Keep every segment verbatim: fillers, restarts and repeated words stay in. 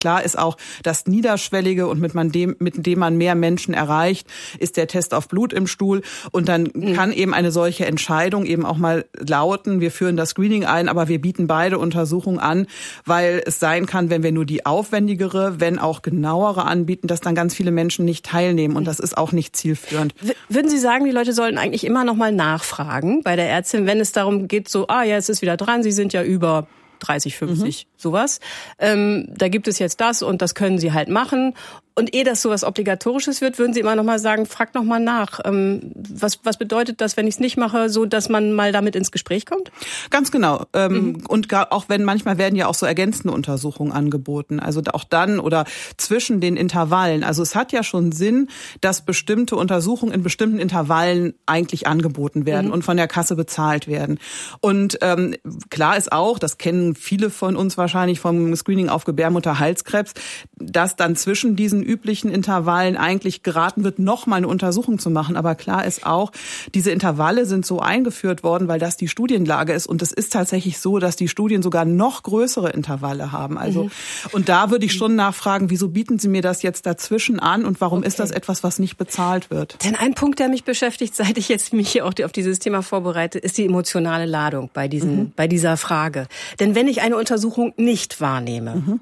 Klar ist auch das Niederschwellige und mit, man dem, mit dem man mehr Menschen erreicht, ist der Test auf Blut im Stuhl. Und dann mhm. kann eben eine solche Entscheidung eben auch mal lauten, wir führen das Screening ein, aber wir bieten beide Untersuchungen an, weil es sein kann, wenn wir nur die aufwendigere, wenn auch genauere anbieten, dass dann ganz viele Menschen nicht teilnehmen. Und das ist auch nicht zielführend. W- würden Sie sagen, die Leute sollten eigentlich immer noch mal nachfragen bei der Ärztin, wenn es darum geht, so, ah ja, es ist wieder dran, Sie sind ja über dreißig, fünfzig, mhm. sowas. Ähm, da gibt es jetzt das und das können Sie halt machen. Und ehe das sowas Obligatorisches wird, würden Sie immer noch mal sagen, fragt noch mal nach. Ähm, was, was bedeutet das, wenn ich es nicht mache, so dass man mal damit ins Gespräch kommt? Ganz genau. Ähm, mhm. Und gar, auch wenn manchmal werden ja auch so ergänzende Untersuchungen angeboten. Also auch dann oder zwischen den Intervallen. Also es hat ja schon Sinn, dass bestimmte Untersuchungen in bestimmten Intervallen eigentlich angeboten werden mhm. und von der Kasse bezahlt werden. Und ähm, klar ist auch, das kennen viele von uns wahrscheinlich vom Screening auf Gebärmutterhalskrebs, dass dann zwischen diesen üblichen Intervallen eigentlich geraten wird, noch mal eine Untersuchung zu machen. Aber klar ist auch, diese Intervalle sind so eingeführt worden, weil das die Studienlage ist. Und es ist tatsächlich so, dass die Studien sogar noch größere Intervalle haben. Also, mhm. und da würde ich schon nachfragen, wieso bieten Sie mir das jetzt dazwischen an und warum okay. ist das etwas, was nicht bezahlt wird? Denn ein Punkt, der mich beschäftigt, seit ich jetzt mich hier auch auf dieses Thema vorbereite, ist die emotionale Ladung bei diesen, mhm. bei dieser Frage. Denn wenn ich eine Untersuchung nicht wahrnehme, mhm.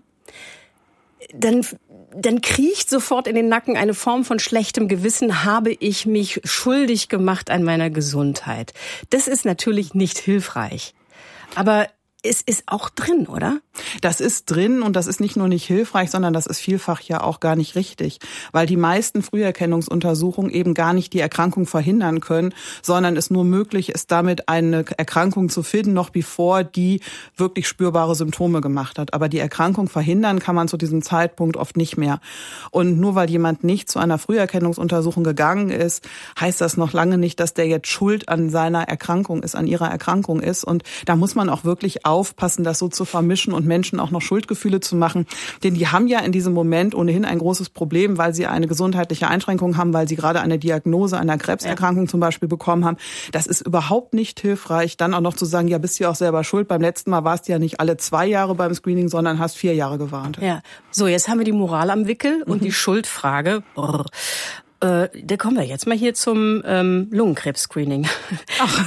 dann dann kriecht sofort in den Nacken eine Form von schlechtem Gewissen, habe ich mich schuldig gemacht an meiner Gesundheit. Das ist natürlich nicht hilfreich. Aber es ist auch drin, oder? Das ist drin und das ist nicht nur nicht hilfreich, sondern das ist vielfach ja auch gar nicht richtig, weil die meisten Früherkennungsuntersuchungen eben gar nicht die Erkrankung verhindern können, sondern es nur möglich ist, damit eine Erkrankung zu finden, noch bevor die wirklich spürbare Symptome gemacht hat. Aber die Erkrankung verhindern kann man zu diesem Zeitpunkt oft nicht mehr. Und nur weil jemand nicht zu einer Früherkennungsuntersuchung gegangen ist, heißt das noch lange nicht, dass der jetzt schuld an seiner Erkrankung ist, an ihrer Erkrankung ist. Und da muss man auch wirklich aufpassen, das so zu vermischen und Menschen auch noch Schuldgefühle zu machen. Denn die haben ja in diesem Moment ohnehin ein großes Problem, weil sie eine gesundheitliche Einschränkung haben, weil sie gerade eine Diagnose einer Krebserkrankung ja. zum Beispiel bekommen haben. Das ist überhaupt nicht hilfreich, dann auch noch zu sagen, ja, bist du ja auch selber schuld. Beim letzten Mal warst du ja nicht alle zwei Jahre beim Screening, sondern hast vier Jahre gewarnt. Ja, so, jetzt haben wir die Moral am Wickel und mhm. die Schuldfrage. Brrr. Äh, da kommen wir jetzt mal hier zum ähm, Lungenkrebs-Screening. Ach.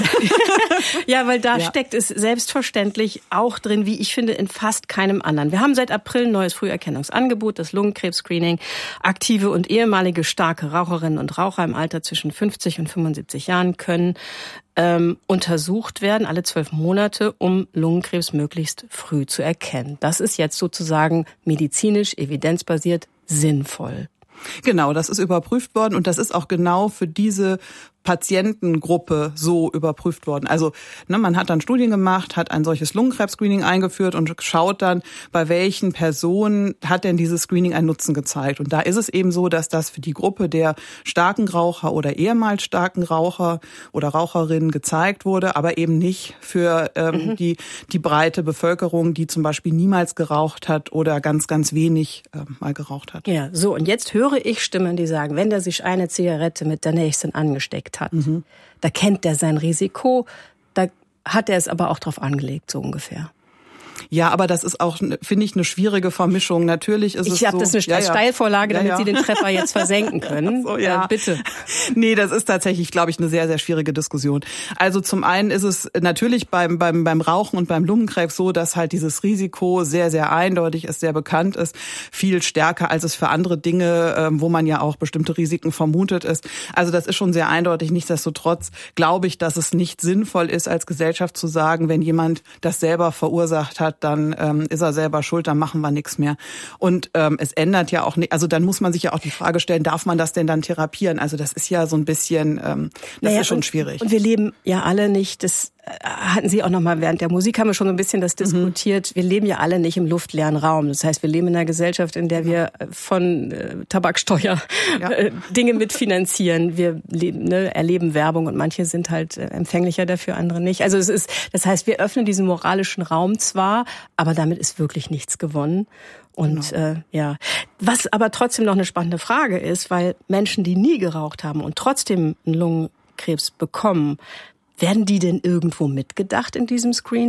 Ja, weil da ja. steckt es selbstverständlich auch drin, wie ich finde, in fast keinem anderen. Wir haben seit April ein neues Früherkennungsangebot, das Lungenkrebs-Screening. Aktive und ehemalige starke Raucherinnen und Raucher im Alter zwischen fünfzig und fünfundsiebzig Jahren können ähm, untersucht werden, alle zwölf Monate, um Lungenkrebs möglichst früh zu erkennen. Das ist jetzt sozusagen medizinisch, evidenzbasiert sinnvoll. Genau, das ist überprüft worden und das ist auch genau für diese Patientengruppe so überprüft worden. Also ne, man hat dann Studien gemacht, hat ein solches Lungenkrebs-Screening eingeführt und schaut dann, bei welchen Personen hat denn dieses Screening einen Nutzen gezeigt. Und da ist es eben so, dass das für die Gruppe der starken Raucher oder ehemals starken Raucher oder Raucherinnen gezeigt wurde, aber eben nicht für ähm, mhm. die die breite Bevölkerung, die zum Beispiel niemals geraucht hat oder ganz, ganz wenig äh, mal geraucht hat. Ja, so und jetzt höre ich Stimmen, die sagen, wenn der sich eine Zigarette mit der nächsten angesteckt hat, mhm. da kennt der sein Risiko, da hat er es aber auch drauf angelegt, so ungefähr. Ja, aber das ist auch, finde ich, eine schwierige Vermischung. Natürlich ist ich es so. Ich habe das eine ja, ja. Steilvorlage, damit ja, ja. Sie den Treffer jetzt versenken können. So, ja. Äh, bitte. Nee, das ist tatsächlich, glaube ich, eine sehr, sehr schwierige Diskussion. Also zum einen ist es natürlich beim, beim, beim Rauchen und beim Lungenkrebs so, dass halt dieses Risiko sehr, sehr eindeutig ist, sehr bekannt ist, viel stärker als es für andere Dinge, wo man ja auch bestimmte Risiken vermutet ist. Also das ist schon sehr eindeutig. Nichtsdestotrotz glaube ich, dass es nicht sinnvoll ist, als Gesellschaft zu sagen, wenn jemand das selber verursacht hat, dann ähm, ist er selber schuld, dann machen wir nichts mehr. Und ähm, es ändert ja auch nicht, also dann muss man sich ja auch die Frage stellen, darf man das denn dann therapieren? Also das ist ja so ein bisschen, ähm, das naja, ist schon und, schwierig. Und wir leben ja alle nicht, das hatten Sie auch noch mal während der Musik, haben wir schon so ein bisschen das diskutiert, mhm. wir leben ja alle nicht im luftleeren Raum. Das heißt, wir leben in einer Gesellschaft, in der wir von äh, Tabaksteuer ja. äh, Dinge mitfinanzieren. Wir leben, ne, erleben Werbung und manche sind halt äh, empfänglicher dafür, andere nicht. Also es ist, das heißt, wir öffnen diesen moralischen Raum zwar, aber damit ist wirklich nichts gewonnen. Und genau. äh, ja, was aber trotzdem noch eine spannende Frage ist, weil Menschen, die nie geraucht haben und trotzdem einen Lungenkrebs bekommen, werden die denn irgendwo mitgedacht in diesem Screening?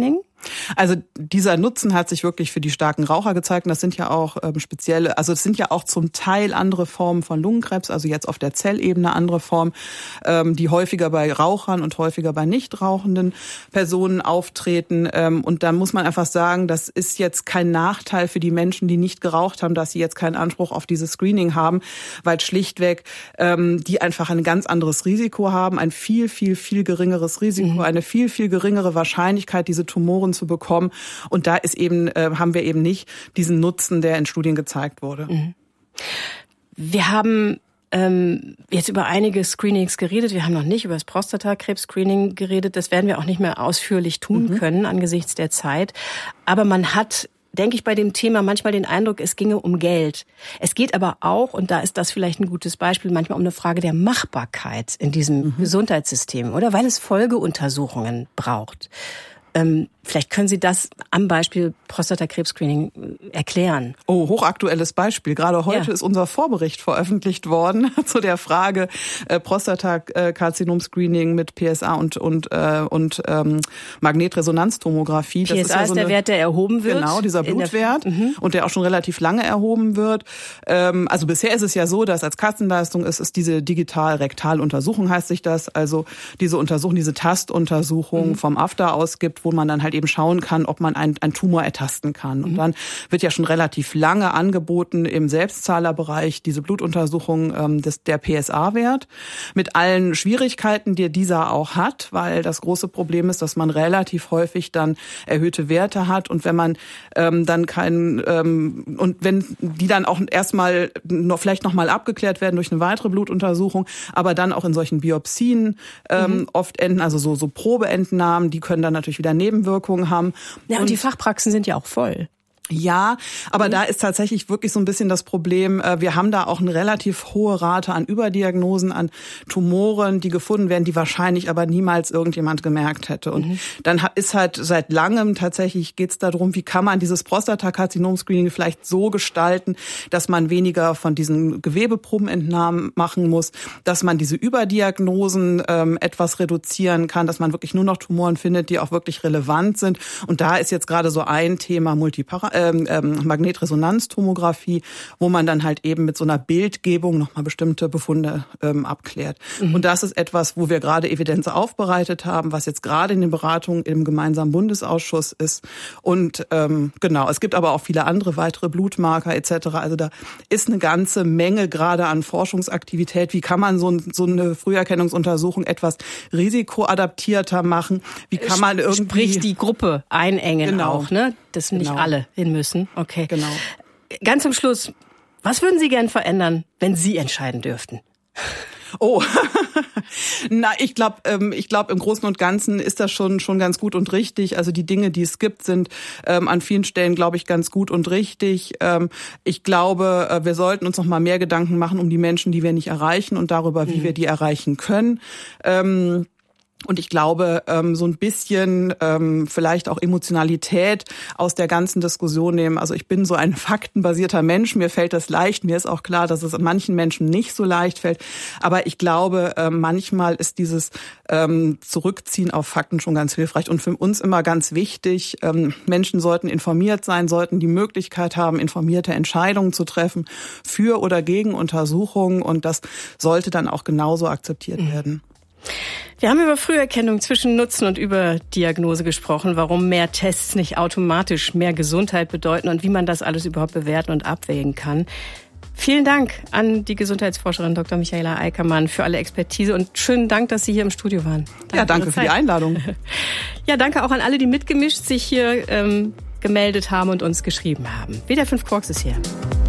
Also dieser Nutzen hat sich wirklich für die starken Raucher gezeigt. Und das sind ja auch ähm, spezielle, also es sind ja auch zum Teil andere Formen von Lungenkrebs, also jetzt auf der Zellebene andere Formen, ähm, die häufiger bei Rauchern und häufiger bei nicht rauchenden Personen auftreten. Ähm, und da muss man einfach sagen, das ist jetzt kein Nachteil für die Menschen, die nicht geraucht haben, dass sie jetzt keinen Anspruch auf dieses Screening haben, weil schlichtweg ähm, die einfach ein ganz anderes Risiko haben, ein viel, viel, viel geringeres Risiko, mhm. eine viel, viel geringere Wahrscheinlichkeit, diese Tumoren zu bekommen. Und da ist eben, äh, haben wir eben nicht diesen Nutzen, der in Studien gezeigt wurde. Mhm. Wir haben ähm, jetzt über einige Screenings geredet. Wir haben noch nicht über das Prostatakrebs-Screening geredet. Das werden wir auch nicht mehr ausführlich tun mhm. können angesichts der Zeit. Aber man hat, denke ich, bei dem Thema manchmal den Eindruck, es ginge um Geld. Es geht aber auch, und da ist das vielleicht ein gutes Beispiel, manchmal um eine Frage der Machbarkeit in diesem mhm. Gesundheitssystem, oder? Weil es Folgeuntersuchungen braucht. Ähm, vielleicht können Sie das am Beispiel Prostatakrebs-Screening erklären. Oh, hochaktuelles Beispiel. Gerade heute ja. ist unser Vorbericht veröffentlicht worden zu der Frage äh, Prostatakarzinom-Screening mit P S A und und äh, und ähm, Magnetresonanztomographie. P S A das ist, ja ist so eine, der Wert, der erhoben wird. Genau, dieser Blutwert der, mhm. und der auch schon relativ lange erhoben wird. Ähm, also bisher ist es ja so, dass als Kassenleistung ist, ist diese digital-rektal-Untersuchung, heißt sich das. Also diese Untersuchung, diese Tastuntersuchung mhm. vom After ausgibt, wo man dann halt eben schauen kann, ob man einen, einen Tumor ertasten kann. Und mhm. dann wird ja schon relativ lange angeboten im Selbstzahlerbereich diese Blutuntersuchung ähm, des, der P S A-Wert mit allen Schwierigkeiten, die dieser auch hat, weil das große Problem ist, dass man relativ häufig dann erhöhte Werte hat und wenn man ähm, dann kein ähm, und wenn die dann auch erstmal noch vielleicht noch mal abgeklärt werden durch eine weitere Blutuntersuchung, aber dann auch in solchen Biopsien ähm, mhm. oft enden, also so so Probeentnahmen, die können dann natürlich wieder Nebenwirkungen haben. Ja, und, und die Fachpraxen sind ja auch voll. Ja, aber mhm. da ist tatsächlich wirklich so ein bisschen das Problem, wir haben da auch eine relativ hohe Rate an Überdiagnosen, an Tumoren, die gefunden werden, die wahrscheinlich aber niemals irgendjemand gemerkt hätte. Und mhm. dann ist halt seit langem tatsächlich geht's darum, wie kann man dieses Prostatakarzinom-Screening vielleicht so gestalten, dass man weniger von diesen Gewebeprobenentnahmen machen muss, dass man diese Überdiagnosen ähm, etwas reduzieren kann, dass man wirklich nur noch Tumoren findet, die auch wirklich relevant sind. Und da ist jetzt gerade so ein Thema Multipara Ähm, ähm, Magnetresonanztomographie, wo man dann halt eben mit so einer Bildgebung nochmal bestimmte Befunde ähm, abklärt. Mhm. Und das ist etwas, wo wir gerade Evidenz aufbereitet haben, was jetzt gerade in den Beratungen im gemeinsamen Bundesausschuss ist. Und ähm, genau, es gibt aber auch viele andere weitere Blutmarker et cetera. Also da ist eine ganze Menge gerade an Forschungsaktivität. Wie kann man so, so eine Früherkennungsuntersuchung etwas risikoadaptierter machen? Wie kann man irgendwie... Sprich die Gruppe einengen genau. auch, ne? Dass nicht genau. alle hin müssen. Okay. Genau. Ganz zum Schluss, was würden Sie gern verändern, wenn Sie entscheiden dürften? Oh, na, ich glaube, ähm, ich glaube im Großen und Ganzen ist das schon schon ganz gut und richtig. Also die Dinge, die es gibt, sind ähm, an vielen Stellen, glaube ich, ganz gut und richtig. Ähm, ich glaube, äh, wir sollten uns noch mal mehr Gedanken machen um die Menschen, die wir nicht erreichen und darüber, wie mhm. wir die erreichen können. Ähm, Und ich glaube, so ein bisschen vielleicht auch Emotionalität aus der ganzen Diskussion nehmen. Also ich bin so ein faktenbasierter Mensch. Mir fällt das leicht. Mir ist auch klar, dass es manchen Menschen nicht so leicht fällt. Aber ich glaube, manchmal ist dieses Zurückziehen auf Fakten schon ganz hilfreich. Und für uns immer ganz wichtig, Menschen sollten informiert sein, sollten die Möglichkeit haben, informierte Entscheidungen zu treffen für oder gegen Untersuchungen. Und das sollte dann auch genauso akzeptiert mhm. werden. Wir haben über Früherkennung zwischen Nutzen und Überdiagnose gesprochen, warum mehr Tests nicht automatisch mehr Gesundheit bedeuten und wie man das alles überhaupt bewerten und abwägen kann. Vielen Dank an die Gesundheitsforscherin Doktor Michaela Eickermann für alle Expertise und schönen Dank, dass Sie hier im Studio waren. Danke ja, danke für, für die Einladung. Ja, danke auch an alle, die mitgemischt sich hier ähm, gemeldet haben und uns geschrieben haben. W D R fünf Quarks ist hier.